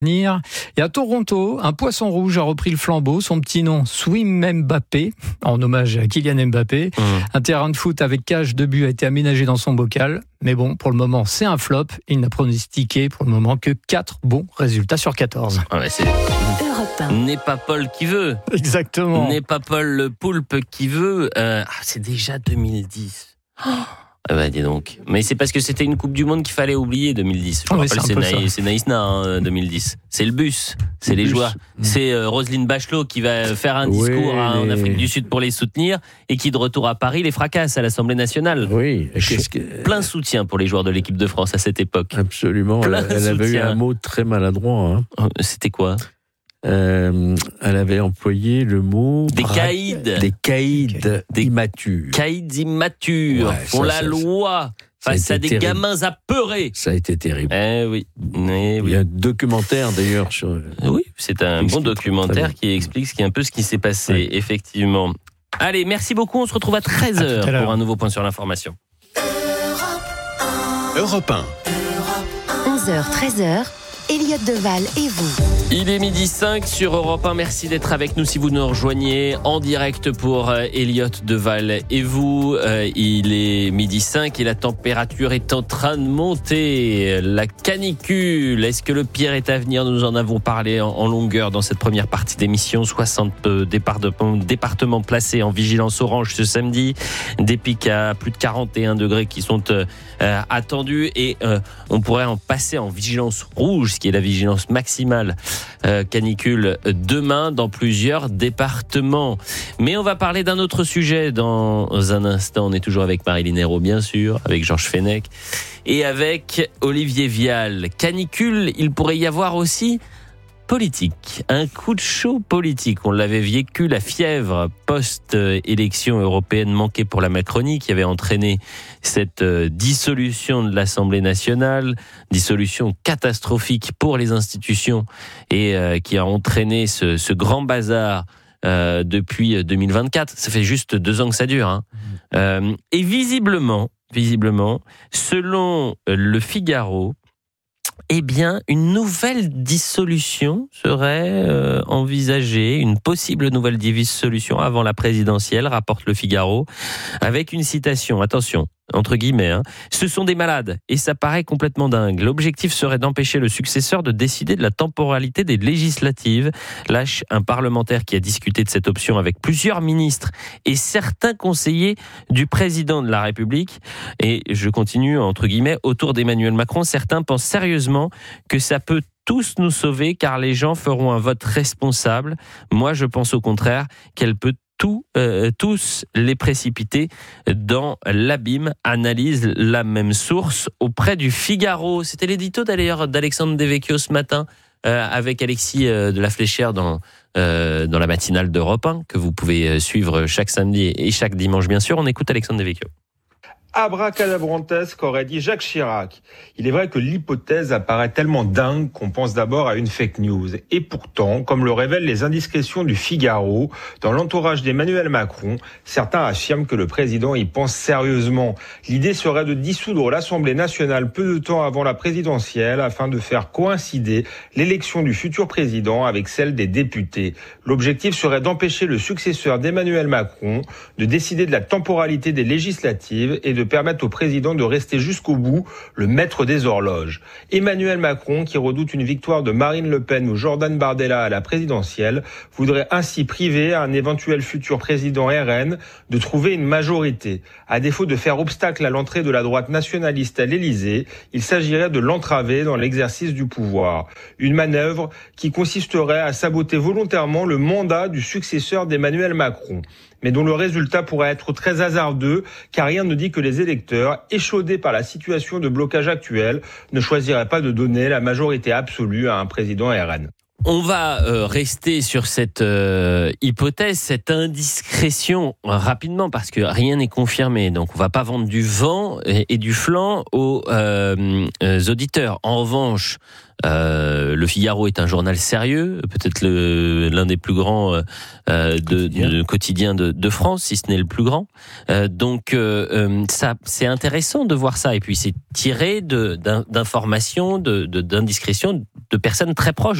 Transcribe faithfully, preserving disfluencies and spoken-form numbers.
Et à Toronto, un poisson rouge a repris le flambeau. Son petit nom, Swim Mbappé, en hommage à Kylian Mbappé. Mmh. Un terrain de foot avec cage de but a été aménagé dans son bocal. Mais bon, pour le moment, c'est un flop. Il n'a pronostiqué pour le moment que quatre bons résultats sur quatorze. Ah ouais, c'est... N'est pas Paul qui veut. Exactement. N'est pas Paul le poulpe qui veut. Euh, c'est déjà deux mille dix. Oh. Ah bah dis donc. Mais c'est parce que c'était une Coupe du Monde qu'il fallait oublier deux mille dix. Je me oui, rappelle, c'est, Naï, c'est Naïsna hein, deux mille dix. C'est le bus, c'est le les bus. joueurs. Mmh. C'est euh, Roselyne Bachelot qui va faire un discours oui, hein, en Afrique du Sud pour les soutenir et qui de retour à Paris les fracasse à l'Assemblée nationale. Oui. Qu'est-ce que... Plein soutien pour les joueurs de l'équipe de France à cette époque. Absolument. Elle, elle avait eu un mot très maladroit. Hein. C'était quoi ? Euh, elle avait employé le mot des bra... caïds, des caïds des... immatures, caïds immatures ouais, font la ça, loi face à des terrible. gamins apeurés. Ça a été terrible. Eh oui. Eh oui. Il y a un documentaire d'ailleurs sur. Oui, c'est un bon documentaire qui explique ce qui un peu ce qui s'est passé ouais. effectivement. Allez, merci beaucoup. On se retrouve à treize heures pour un nouveau point sur l'information. Europe un. onze heures treize heures. Elliot Deval et vous. Il est midi cinq sur Europe un. Merci d'être avec nous si vous nous rejoignez en direct pour euh, Elliot Deval et vous. Euh, il est midi cinq et la température est en train de monter. La canicule, est-ce que le pire est à venir ? Nous en avons parlé en, en longueur dans cette première partie d'émission. soixante euh, départements, départements placés en vigilance orange ce samedi. Des pics à plus de quarante et un degrés qui sont euh, euh, attendus et euh, on pourrait en passer en vigilance rouge, qui est la vigilance maximale euh, canicule demain dans plusieurs départements. Mais on va parler d'un autre sujet dans un instant. On est toujours avec Marilyn Hérault, bien sûr, avec Georges Fenech et avec Olivier Vial. Canicule, il pourrait y avoir aussi politique, un coup de chaud politique. On l'avait vécu, la fièvre post-élection européenne manquée pour la Macronie qui avait entraîné cette dissolution de l'Assemblée nationale, dissolution catastrophique pour les institutions et euh, qui a entraîné ce, ce grand bazar euh, depuis deux mille vingt-quatre. Ça fait juste deux ans que ça dure. Hein. Euh, et visiblement, visiblement, selon Le Figaro, eh bien, une nouvelle dissolution serait euh, envisagée, une possible nouvelle dissolution avant la présidentielle, rapporte Le Figaro, avec une citation, attention, entre guillemets, hein. Ce sont des malades, et ça paraît complètement dingue. L'objectif serait d'empêcher le successeur de décider de la temporalité des législatives, lâche un parlementaire qui a discuté de cette option avec plusieurs ministres et certains conseillers du président de la République. Et je continue, entre guillemets, autour d'Emmanuel Macron, certains pensent sérieusement que ça peut tous nous sauver car les gens feront un vote responsable. Moi, je pense au contraire qu'elle peut Tout, euh, tous les précipiter dans l'abîme, analyse la même source auprès du Figaro. C'était l'édito d'ailleurs d'Alexandre Devecchio ce matin euh, avec Alexis euh, de la Fléchère dans, euh, dans la matinale d'Europe un que vous pouvez suivre chaque samedi et chaque dimanche bien sûr. On écoute Alexandre Devecchio. Abracadabrantesque aurait dit Jacques Chirac. Il est vrai que l'hypothèse apparaît tellement dingue qu'on pense d'abord à une fake news. Et pourtant, comme le révèlent les indiscrétions du Figaro, dans l'entourage d'Emmanuel Macron, certains affirment que le président y pense sérieusement. L'idée serait de dissoudre l'Assemblée nationale peu de temps avant la présidentielle afin de faire coïncider l'élection du futur président avec celle des députés. L'objectif serait d'empêcher le successeur d'Emmanuel Macron de décider de la temporalité des législatives et de de permettre au président de rester jusqu'au bout le maître des horloges. Emmanuel Macron, qui redoute une victoire de Marine Le Pen ou Jordan Bardella à la présidentielle, voudrait ainsi priver un éventuel futur président R N de trouver une majorité. À défaut de faire obstacle à l'entrée de la droite nationaliste à l'Élysée, il s'agirait de l'entraver dans l'exercice du pouvoir. Une manœuvre qui consisterait à saboter volontairement le mandat du successeur d'Emmanuel Macron, mais dont le résultat pourrait être très hasardeux, car rien ne dit que les électeurs, échaudés par la situation de blocage actuelle, ne choisiraient pas de donner la majorité absolue à un président R N. On va euh, rester sur cette euh, hypothèse, cette indiscrétion euh, rapidement parce que rien n'est confirmé. Donc on va pas vendre du vent et, et du flanc aux euh, euh, auditeurs. En revanche, euh, Le Figaro est un journal sérieux, peut-être le, l'un des plus grands euh, de, quotidien. de quotidiens de, de France, si ce n'est le plus grand. Euh, donc euh, euh, ça, c'est intéressant de voir ça. Et puis c'est tiré de, d'informations, de, de, d'indiscrétions de personnes très proches.